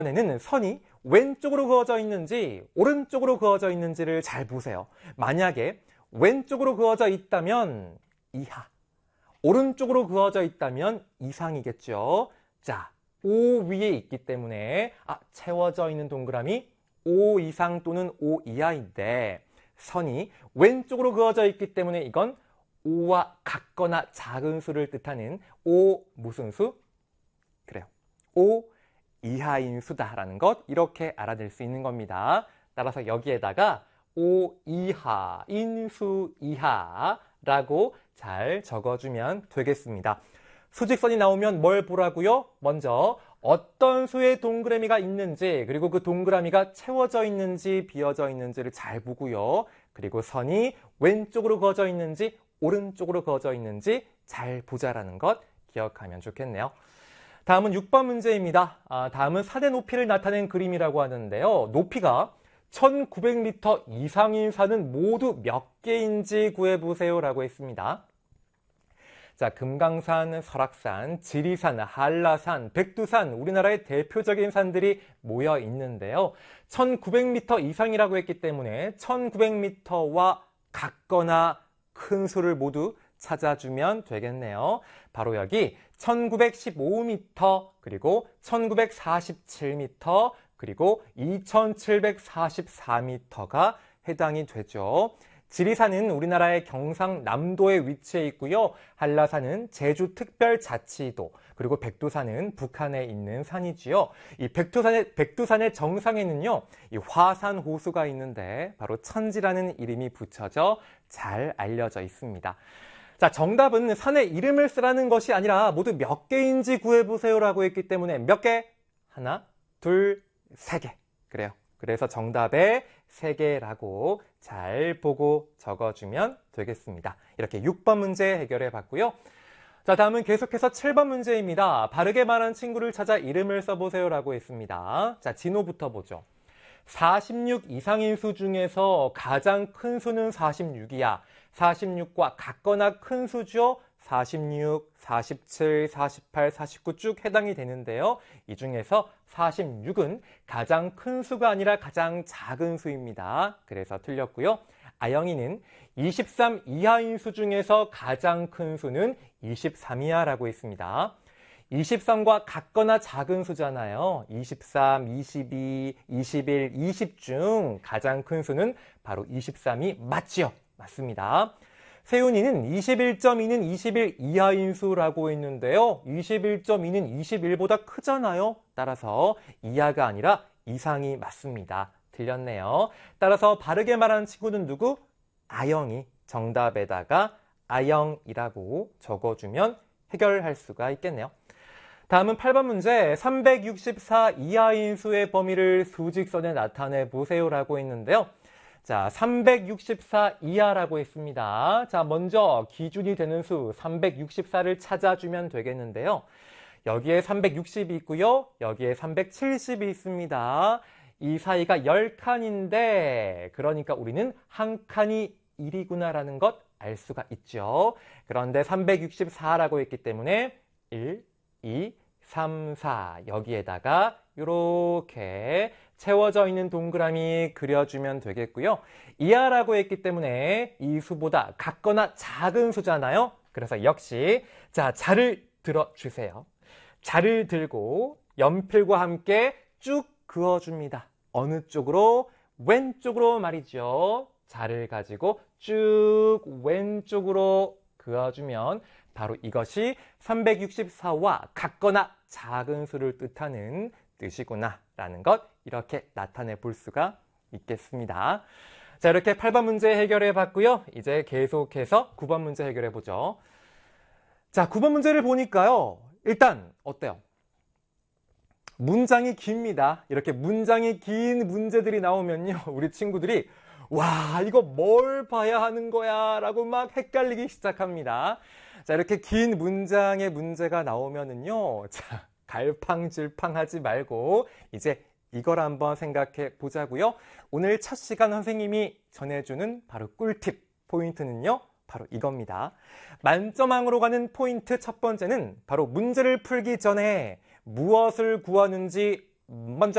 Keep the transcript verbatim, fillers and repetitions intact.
이번에는 선이 왼쪽으로 그어져 있는지 오른쪽으로 그어져 있는지를 잘 보세요. 만약에 왼쪽으로 그어져 있다면 이하, 오른쪽으로 그어져 있다면 이상이겠죠. 자, 오 위에 있기 때문에 아, 채워져 있는 동그라미 오 이상 또는 오 이하인데 선이 왼쪽으로 그어져 있기 때문에 이건 오와 같거나 작은 수를 뜻하는 오 무슨 수? 그래요. 오 이하인 수다라는 것 이렇게 알아낼 수 있는 겁니다. 따라서 여기에다가 오 이하인 수 이하라고 잘 적어주면 되겠습니다. 수직선이 나오면 뭘 보라고요? 먼저 어떤 수의 동그라미가 있는지 그리고 그 동그라미가 채워져 있는지 비어져 있는지를 잘 보고요. 그리고 선이 왼쪽으로 그어져 있는지 오른쪽으로 그어져 있는지 잘 보자라는 것 기억하면 좋겠네요. 다음은 육 번 문제입니다. 아, 다음은 산의 높이를 나타낸 그림이라고 하는데요. 높이가 천구백 미터 이상인 산은 모두 몇 개인지 구해보세요 라고 했습니다. 자, 금강산, 설악산, 지리산, 한라산, 백두산, 우리나라의 대표적인 산들이 모여 있는데요. 천구백 미터 이상이라고 했기 때문에 천구백 미터와 같거나 큰 수를 모두 찾아주면 되겠네요. 바로 여기 천구백십오 미터, 그리고 천구백사십칠 미터, 그리고 이천칠백사십사 미터가 해당이 되죠. 지리산은 우리나라의 경상남도에 위치해 있고요. 한라산은 제주특별자치도, 그리고 백두산은 북한에 있는 산이지요. 이 백두산의, 백두산의 정상에는요, 이 화산 호수가 있는데 바로 천지라는 이름이 붙여져 잘 알려져 있습니다. 자, 정답은 산의 이름을 쓰라는 것이 아니라 모두 몇 개인지 구해보세요라고 했기 때문에 몇 개? 하나, 둘, 세 개. 그래요. 그래서 정답에 세 개라고 잘 보고 적어주면 되겠습니다. 이렇게 육 번 문제 해결해 봤고요. 자, 다음은 계속해서 칠 번 문제입니다. 바르게 말한 친구를 찾아 이름을 써보세요라고 했습니다. 자, 진호부터 보죠. 사십육 이상인 수 중에서 가장 큰 수는 사십육이야. 사십육과 같거나 큰 수죠. 사십육, 사십칠, 사십팔, 사십구 쭉 해당이 되는데요. 이 중에서 사십육은 가장 큰 수가 아니라 가장 작은 수입니다. 그래서 틀렸고요. 아영이는 이십삼 이하인 수 중에서 가장 큰 수는 이십삼이야라고 했습니다. 이십삼과 같거나 작은 수잖아요. 이십삼, 이십이, 이십일, 이십 중 가장 큰 수는 바로 이십삼이 맞지요? 맞습니다. 세윤이는 이십일 점 이는 이십일 이하인 수라고 했는데요. 이십일 점 이는 이십일보다 크잖아요. 따라서 이하가 아니라 이상이 맞습니다. 틀렸네요. 따라서 바르게 말하는 친구는 누구? 아영이. 정답에다가 아영이라고 적어주면 해결할 수가 있겠네요. 다음은 팔 번 문제. 삼백육십사 이하인 수의 범위를 수직선에 나타내 보세요라고 했는데요. 자, 삼백육십사 이하라고 했습니다. 자, 먼저 기준이 되는 수 삼백육십사를 찾아주면 되겠는데요. 여기에 삼백육십이 있고요. 여기에 삼백칠십이 있습니다. 이 사이가 열 칸인데 그러니까 우리는 한 칸이 일이구나라는 것 알 수가 있죠. 그런데 삼백육십사라고 했기 때문에 일, 이, 삼, 사 여기에다가 이렇게 채워져 있는 동그라미 그려주면 되겠고요. 이하라고 했기 때문에 이 수보다 같거나 작은 수잖아요. 그래서 역시 자, 자를 들어주세요. 자를 들고 연필과 함께 쭉 그어줍니다. 어느 쪽으로? 왼쪽으로 말이죠. 자를 가지고 쭉 왼쪽으로 그어주면 바로 이것이 삼백육십사와 같거나 작은 수를 뜻하는 뜻이구나 라는 것 이렇게 나타내 볼 수가 있겠습니다. 자, 이렇게 팔 번 문제 해결해 봤고요. 이제 계속해서 구 번 문제 해결해 보죠. 자, 구 번 문제를 보니까요. 일단 어때요? 문장이 깁니다. 이렇게 문장이 긴 문제들이 나오면요. 우리 친구들이 와, 이거 뭘 봐야 하는 거야 라고 막 헷갈리기 시작합니다. 자, 이렇게 긴 문장의 문제가 나오면은요. 자, 갈팡질팡하지 말고 이제 이걸 한번 생각해 보자고요. 오늘 첫 시간 선생님이 전해주는 바로 꿀팁 포인트는요. 바로 이겁니다. 만점왕으로 가는 포인트 첫 번째는 바로 문제를 풀기 전에 무엇을 구하는지 먼저